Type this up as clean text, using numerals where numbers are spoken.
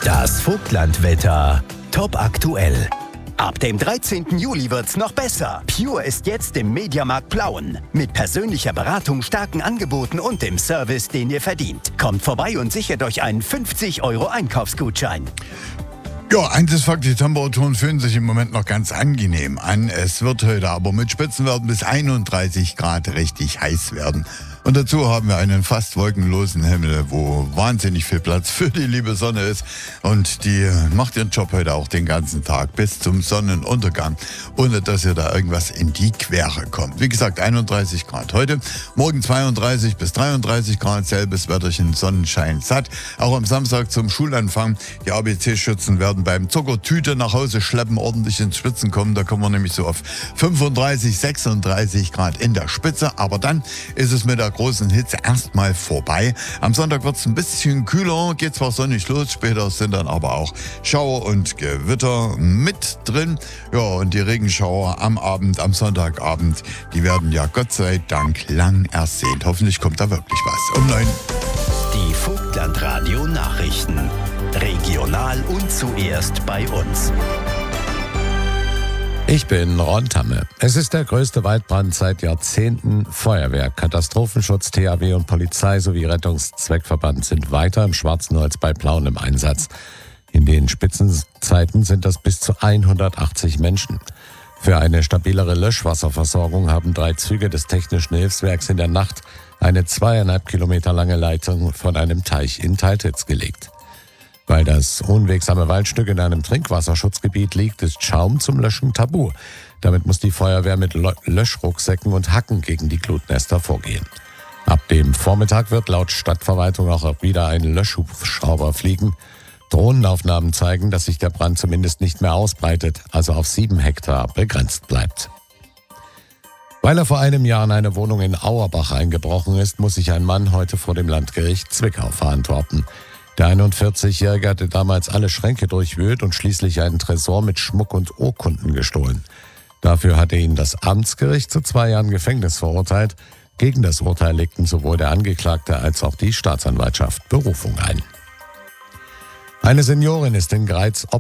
Das Vogtlandwetter top aktuell. Ab dem 13. Juli wird's noch besser. Pure ist jetzt im Mediamarkt Plauen. Mit persönlicher Beratung, starken Angeboten und dem Service, den ihr verdient. Kommt vorbei und sichert euch einen 50 € Einkaufsgutschein. Ja, eins ist Fakt, die Temperaturen fühlen sich im Moment noch ganz angenehm an. Es wird heute aber mit Spitzenwerten bis 31 Grad richtig heiß werden. Und dazu haben wir einen fast wolkenlosen Himmel, wo wahnsinnig viel Platz für die liebe Sonne ist. Und die macht ihren Job heute auch den ganzen Tag bis zum Sonnenuntergang, ohne dass ihr da irgendwas in die Quere kommt. Wie gesagt, 31 Grad heute, morgen 32 bis 33 Grad, selbes Wetterchen, Sonnenschein satt. Auch am Samstag zum Schulanfang. Die ABC-Schützen werden beim Zuckertüte nach Hause schleppen, ordentlich ins Schwitzen kommen. Da kommen wir nämlich so auf 35, 36 Grad in der Spitze. Aber dann ist es mit der großen Hitze erstmal vorbei. Am Sonntag wird es ein bisschen kühler, geht zwar sonnig los, später sind dann aber auch Schauer und Gewitter mit drin. Ja, und die Regenschauer am Abend, am Sonntagabend, die werden ja Gott sei Dank lang ersehnt. Hoffentlich kommt da wirklich was. Um 9. Die Vogtlandradio-Nachrichten. Regional und zuerst bei uns. Ich bin Ron Tamme. Es ist der größte Waldbrand seit Jahrzehnten. Feuerwehr, Katastrophenschutz, THW und Polizei sowie Rettungszweckverband sind weiter im Schwarzenholz bei Plauen im Einsatz. In den Spitzenzeiten sind das bis zu 180 Menschen. Für eine stabilere Löschwasserversorgung haben 3 Züge des Technischen Hilfswerks in der Nacht eine 2,5 Kilometer lange Leitung von einem Teich in Teiltitz gelegt. Weil das unwegsame Waldstück in einem Trinkwasserschutzgebiet liegt, ist Schaum zum Löschen tabu. Damit muss die Feuerwehr mit Löschrucksäcken und Hacken gegen die Glutnester vorgehen. Ab dem Vormittag wird laut Stadtverwaltung auch wieder ein Löschhubschrauber fliegen. Drohnenaufnahmen zeigen, dass sich der Brand zumindest nicht mehr ausbreitet, also auf 7 Hektar begrenzt bleibt. Weil er vor einem Jahr in eine Wohnung in Auerbach eingebrochen ist, muss sich ein Mann heute vor dem Landgericht Zwickau verantworten. Der 41-Jährige hatte damals alle Schränke durchwühlt und schließlich einen Tresor mit Schmuck und Urkunden gestohlen. Dafür hatte ihn das Amtsgericht zu 2 Jahren Gefängnis verurteilt. Gegen das Urteil legten sowohl der Angeklagte als auch die Staatsanwaltschaft Berufung ein. Eine Seniorin ist in Greiz